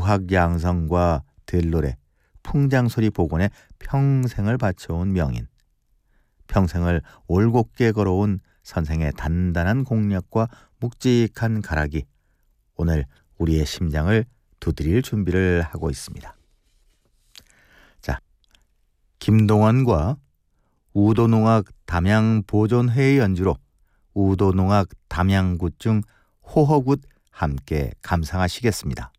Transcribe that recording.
유학 양성과 들노래, 풍장소리 복원에 평생을 바쳐온 명인, 평생을 올곧게 걸어온 선생의 단단한 공략과 묵직한 가락이 오늘 우리의 심장을 두드릴 준비를 하고 있습니다. 자, 김동완과 우도농악 담양보존회의 연주로 우도농악 담양굿 중 호허굿 함께 감상하시겠습니다.